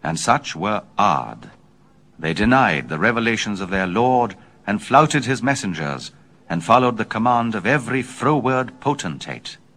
and such were Ard. They denied the revelations of their Lord, and flouted his messengers, and followed the command of every froward potentate.